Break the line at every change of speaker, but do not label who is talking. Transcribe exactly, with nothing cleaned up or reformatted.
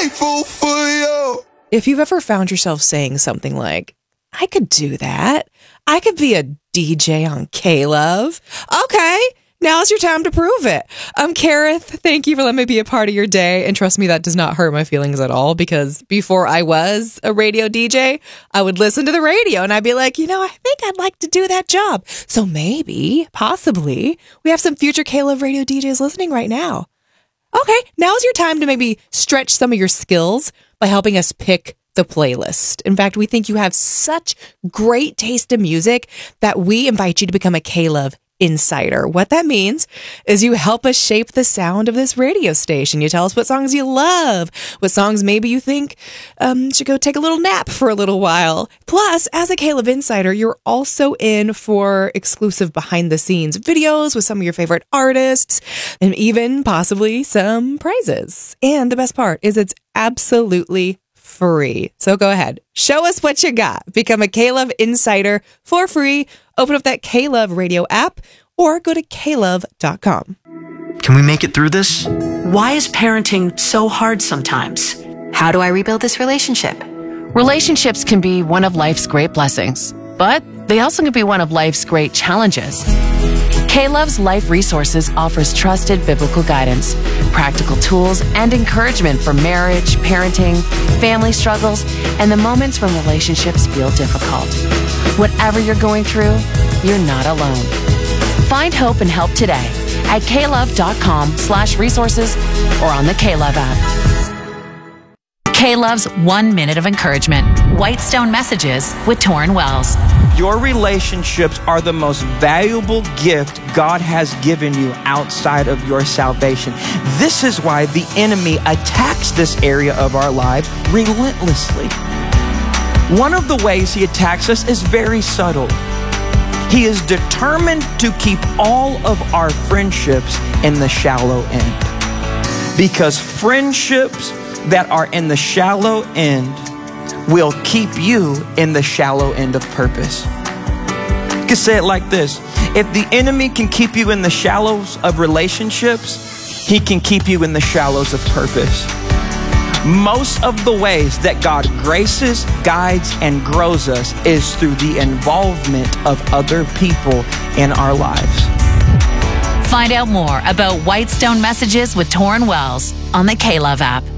grateful for you.
If you've ever found yourself saying something like, I could do that. I could be a D J on K-Love. Okay, now's your time to prove it. I'm Kareth. Thank you for letting me be a part of your day. And trust me, that does not hurt my feelings at all, because before I was a radio D J, I would listen to the radio and I'd be like, you know, I think I'd like to do that job. So maybe, possibly, we have some future K-Love radio D Js listening right now. Okay, now's your time to maybe stretch some of your skills by helping us pick the playlist. In fact, we think you have such great taste in music that we invite you to become a K-Love Insider. What that means is you help us shape the sound of this radio station. You tell us what songs you love, what songs maybe you think um, should go take a little nap for a little while. Plus, as a K-Love Insider, you're also in for exclusive behind-the-scenes videos with some of your favorite artists, and even possibly some prizes. And the best part is it's absolutely free. So go ahead, show us what you got. Become a K-Love Insider for free. Open up that K-Love radio app or go to K love dot com.
Can we make it through this?
Why is parenting so hard sometimes?
How do I rebuild this relationship?
Relationships can be one of life's great blessings, but they also can be one of life's great challenges. K-Love's Life Resources offers trusted biblical guidance, practical tools, and encouragement for marriage, parenting, family struggles, and the moments when relationships feel difficult. Whatever you're going through, you're not alone. Find hope and help today at K love dot com slash resources or on the K-Love app. K-Love's One Minute of Encouragement. Whitestone Messages with Torrin Wells.
Your relationships are the most valuable gift God has given you outside of your salvation. This is why the enemy attacks this area of our lives relentlessly. One of the ways he attacks us is very subtle. He is determined to keep all of our friendships in the shallow end. Because friendships that are in the shallow end will keep you in the shallow end of purpose. You can say it like this: if the enemy can keep you in the shallows of relationships, he can keep you in the shallows of purpose. Most of the ways that God graces, guides, and grows us is through the involvement of other people in our lives.
Find out more about Whitestone Messages with Torrin Wells on the K-Love app.